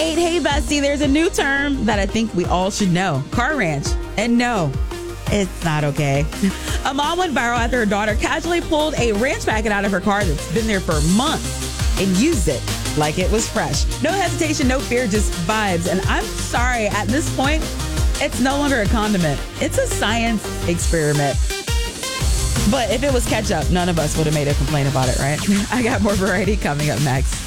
Hey, bestie, there's a new term that I think we all should know. Car ranch. And no, it's not okay. A mom went viral after her daughter casually pulled a ranch packet out of her car that's been there for months and used it like it was fresh. No hesitation, no fear, just vibes. And I'm sorry, at this point, it's no longer a condiment. It's a science experiment. But if it was ketchup, none of us would have made a complaint about it, right? I got more variety coming up next.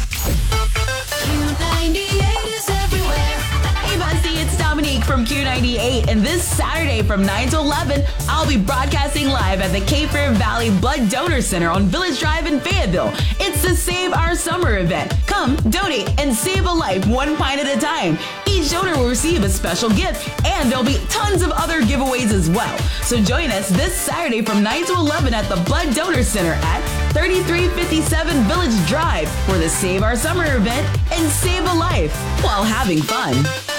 Q98 is everywhere. Hey, bestie, it's Dominique from Q98. And this Saturday from 9 to 11, I'll be broadcasting live at the Cape Fear Valley Blood Donor Center on Village Drive in Fayetteville. It's the Save Our Summer event. Come, donate, and save a life one pint at a time. Each donor will receive a special gift, and there'll be tons of other giveaways as well. So join us this Saturday from 9 to 11 at the Blood Donor Center at 3357 Village Drive for the Save Our Summer event and save a life while having fun.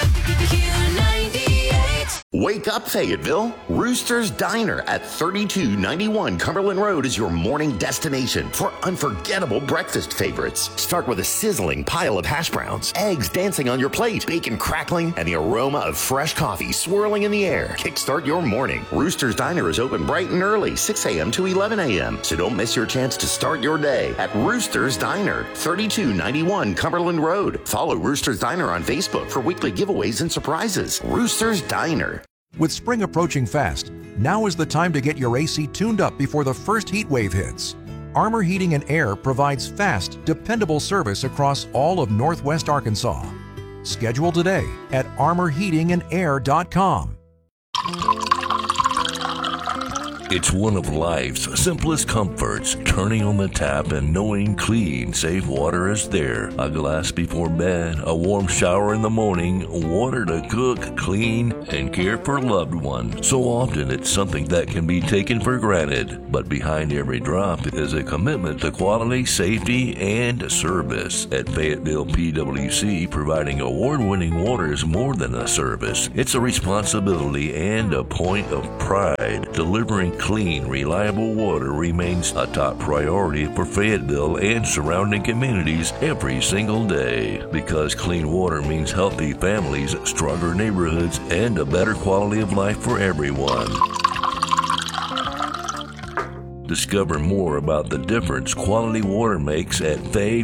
Wake up, Fayetteville. Rooster's Diner at 3291 Cumberland Road is your morning destination for unforgettable breakfast favorites. Start with a sizzling pile of hash browns, eggs dancing on your plate, bacon crackling, and the aroma of fresh coffee swirling in the air. Kickstart your morning. Rooster's Diner is open bright and early, 6 a.m. to 11 a.m. So don't miss your chance to start your day at Rooster's Diner, 3291 Cumberland Road. Follow Rooster's Diner on Facebook for weekly giveaways and surprises. Rooster's Diner. With spring approaching fast, now is the time to get your AC tuned up before the first heat wave hits. Armor Heating and Air provides fast, dependable service across all of Northwest Arkansas. Schedule today at armorheatingandair.com. It's one of life's simplest comforts, turning on the tap and knowing clean, safe water is there. A glass before bed, a warm shower in the morning, water to cook, clean, and care for loved ones. So often it's something that can be taken for granted, but behind every drop is a commitment to quality, safety, and service. At Fayetteville PWC, providing award-winning water is more than a service. It's a responsibility and a point of pride. Delivering clean, reliable water remains a top priority for Fayetteville and surrounding communities every single day. Because clean water means healthy families, stronger neighborhoods, and a better quality of life for everyone. Discover more about the difference quality water makes at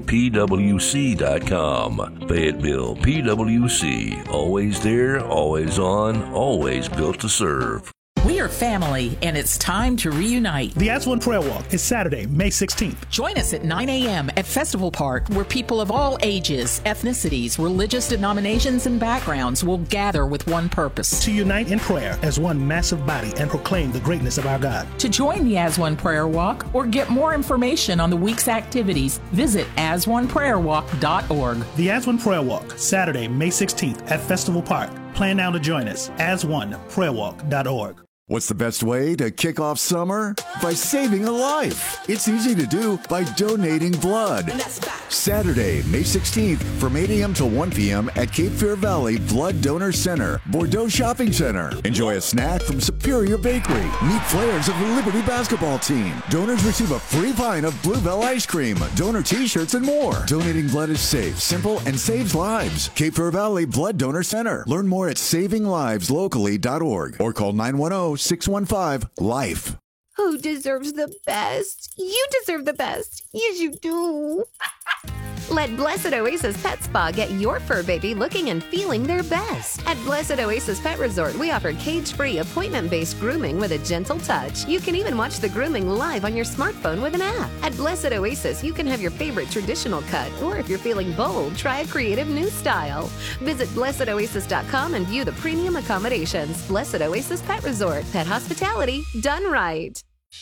faypwc.com. Fayetteville PWC, always there, always on, always built to serve. We are family, and it's time to reunite. The As One Prayer Walk is Saturday, May 16th. Join us at 9 a.m. at Festival Park, where people of all ages, ethnicities, religious denominations, and backgrounds will gather with one purpose: to unite in prayer as one massive body and proclaim the greatness of our God. To join the As One Prayer Walk or get more information on the week's activities, visit asoneprayerwalk.org. The As One Prayer Walk, Saturday, May 16th at Festival Park. Plan now to join us. asoneprayerwalk.org. What's the best way to kick off summer? By saving a life. It's easy to do by donating blood. Saturday, May 16th from 8 a.m. to 1 p.m. at Cape Fear Valley Blood Donor Center, Bordeaux Shopping Center. Enjoy a snack from Superior Bakery. Meet players of the Liberty basketball team. Donors receive a free pint of Bluebell ice cream, donor t-shirts, and more. Donating blood is safe, simple, and saves lives. Cape Fear Valley Blood Donor Center. Learn more at savingliveslocally.org or call 910-615-LIFE. Who deserves the best? You deserve the best. Yes, you do. Let Blessed Oasis Pet Spa get your fur baby looking and feeling their best. At Blessed Oasis Pet Resort, we offer cage-free, appointment-based grooming with a gentle touch. You can even watch the grooming live on your smartphone with an app. At Blessed Oasis, you can have your favorite traditional cut, or if you're feeling bold, try a creative new style. Visit blessedoasis.com and view the premium accommodations. Blessed Oasis Pet Resort. Pet hospitality done right.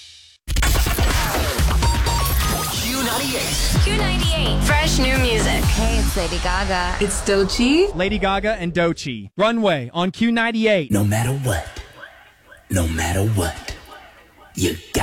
Q98. Fresh new music. Hey, it's Lady Gaga. It's Doechii. Lady Gaga and Doechii. Runway on Q98. No matter what, you got